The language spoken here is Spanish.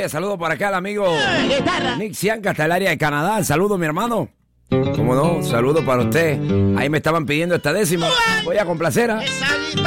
Oye, saludo por acá al amigo Nick Cianca, hasta el área de Canadá. Saludo, mi hermano. ¿Cómo no? Saludo para usted. Ahí me estaban pidiendo esta décima. Voy a complacer.